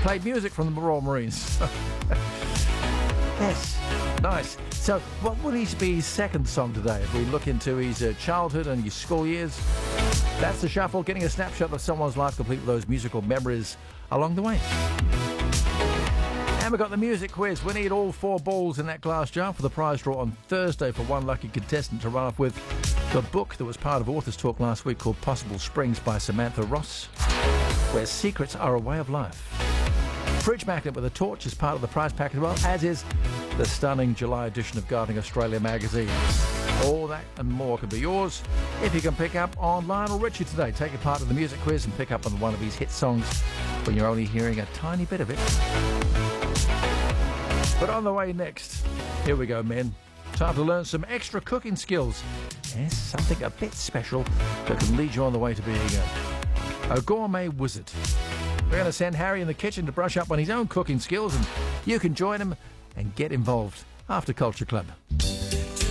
played music from the Royal Marines. Yes, nice. So what would be his second song today? If we look into his childhood and his school years, that's the shuffle, getting a snapshot of someone's life complete with those musical memories along the way. And we've got the music quiz. We need all 4 balls in that glass jar for the prize draw on Thursday for one lucky contestant to run off with the book that was part of Authors Talk last week called Possible Springs by Samantha Ross, where secrets are a way of life. Fridge magnet with a torch is part of the prize pack as well, as is the stunning July edition of Gardening Australia magazine. All that and more can be yours if you can pick up on Lionel Richie today. Take a part of the music quiz and pick up on one of his hit songs when you're only hearing a tiny bit of it. But on the way next, here we go, men. Time to learn some extra cooking skills. Yes, something a bit special that can lead you on the way to being a gourmet wizard. We're going to send Harry in the kitchen to brush up on his own cooking skills, and you can join him and get involved after Culture Club.